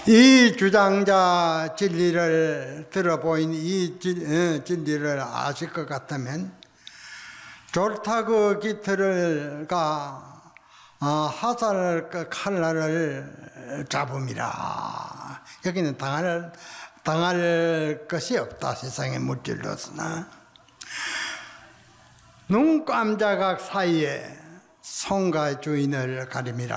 이 주장자 진리를 들어보인 이 진리를 아실 것 같으면 졸타그 깃털과 화살 칼날을 잡음이라. 여기는 당할 것이 없다. 세상의 물질로서나. 눈 깜자각 사이에 손과 주인을 가림이라.